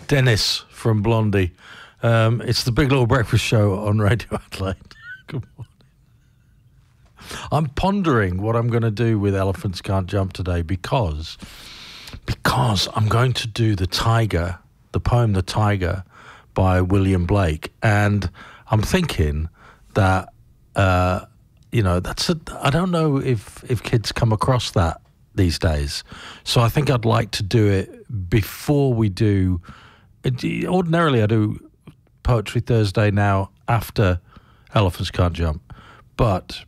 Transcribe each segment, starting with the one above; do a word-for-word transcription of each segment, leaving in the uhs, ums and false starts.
Dennis from Blondie. Um, it's the Big Little Breakfast Show on Radio Adelaide. Good morning. I'm pondering what I'm going to do with Elephants Can't Jump today because, because I'm going to do The Tiger, the poem The Tiger by William Blake. And I'm thinking that, uh, you know, that's a, I don't know if, if kids come across that these days. So I think I'd like to do it before we do. Ordinarily, I do Poetry Thursday now after Elephants Can't Jump, but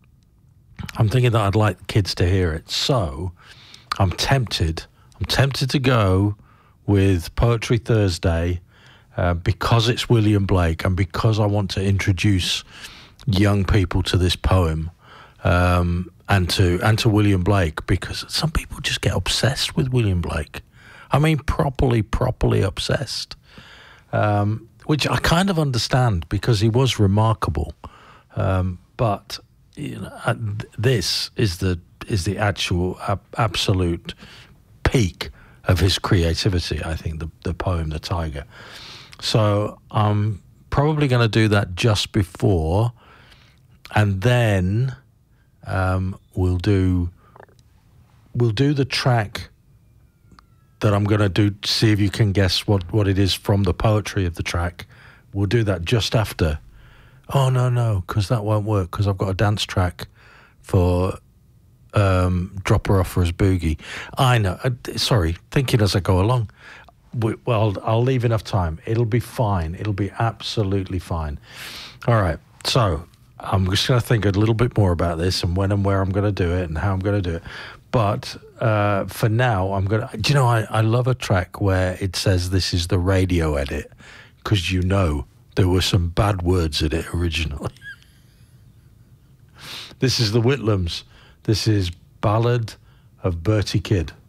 I'm thinking that I'd like kids to hear it. So I'm tempted. I'm tempted to go with Poetry Thursday uh, because it's William Blake and because I want to introduce young people to this poem. Um, and to and to William Blake, because some people just get obsessed with William Blake. I mean, properly, properly obsessed, um, which I kind of understand because he was remarkable. Um, but you know, this is the is the actual ab- absolute peak of his creativity. I think the the poem The Tiger. So I'm probably going to do that just before, and then. Um, we'll do we'll do the track that I'm going to do, see if you can guess what, what it is from the poetry of the track. We'll do that just after. Oh, no, no, because that won't work, because I've got a dance track for um, Drop Her Off for His Boogie. I know. Uh, sorry, thinking as I go along. We, well, I'll leave enough time. It'll be fine. It'll be absolutely fine. All right, so... I'm just going to think a little bit more about this and when and where I'm going to do it and how I'm going to do it. But uh, for now, I'm going to... Do you know, I, I love a track where it says this is the radio edit because, you know, there were some bad words in it originally. This is the Whitlams. This is Ballad of Bertie Kidd.